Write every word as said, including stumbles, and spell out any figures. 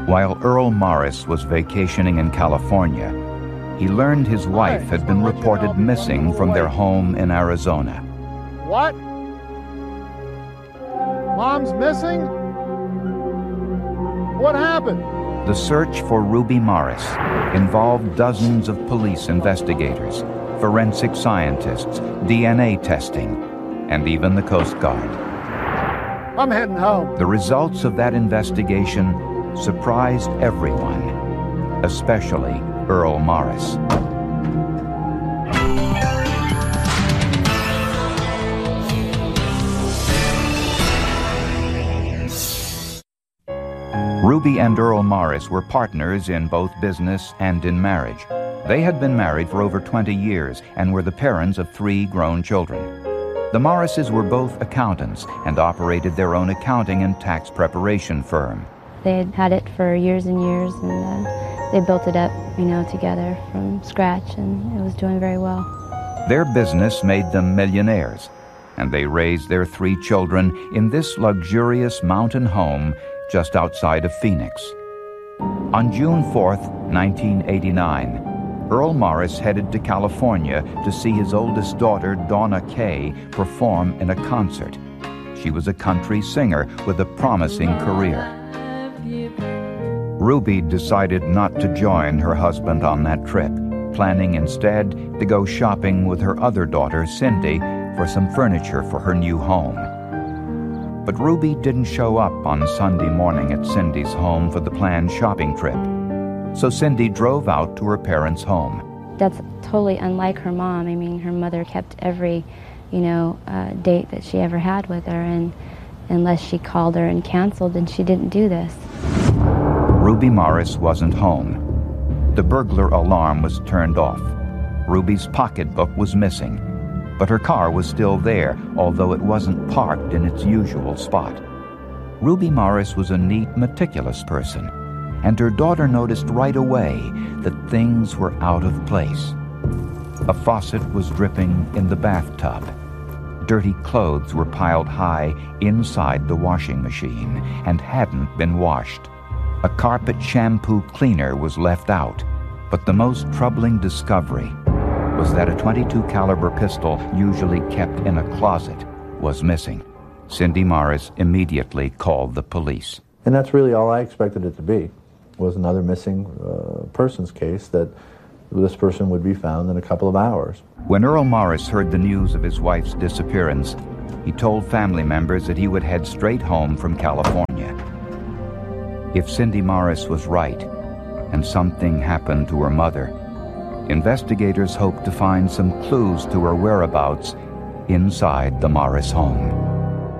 While Earl Morris was vacationing in California, he learned his wife had been reported missing from their home in Arizona. What? Mom's missing? What happened? The search for Ruby Morris involved dozens of police investigators, forensic scientists, D N A testing, and even the Coast Guard. I'm heading home. The results of that investigation surprised everyone, especially Earl Morris. Ruby and Earl Morris were partners in both business and in marriage. They had been married for over twenty years and were the parents of three grown children. The Morrises were both accountants and operated their own accounting and tax preparation firm. They had had it for years and years, and uh, they built it up, you know, together from scratch, and it was doing very well. Their business made them millionaires, and they raised their three children in this luxurious mountain home just outside of Phoenix. On June fourth, nineteen eighty-nine, Earl Morris headed to California to see his oldest daughter, Donna Kay, perform in a concert. She was a country singer with a promising career. Ruby decided not to join her husband on that trip, planning instead to go shopping with her other daughter, Cindy, for some furniture for her new home. But Ruby didn't show up on Sunday morning at Cindy's home for the planned shopping trip. So Cindy drove out to her parents' home. That's totally unlike her mom. I mean, her mother kept every, you know, uh, date that she ever had with her, and unless she called her and canceled, and she didn't do this. Ruby Morris wasn't home. The burglar alarm was turned off. Ruby's pocketbook was missing, but her car was still there, although it wasn't parked in its usual spot. Ruby Morris was a neat, meticulous person, and her daughter noticed right away that things were out of place. A faucet was dripping in the bathtub. Dirty clothes were piled high inside the washing machine and hadn't been washed. A carpet shampoo cleaner was left out, but the most troubling discovery was that a twenty-two caliber pistol, usually kept in a closet, was missing. Cindy Morris immediately called the police. And that's really all I expected it to be, was another missing uh, persons case, that this person would be found in a couple of hours. When Earl Morris heard the news of his wife's disappearance, he told family members that he would head straight home from California. If Cindy Morris was right, and something happened to her mother, investigators hoped to find some clues to her whereabouts inside the Morris home.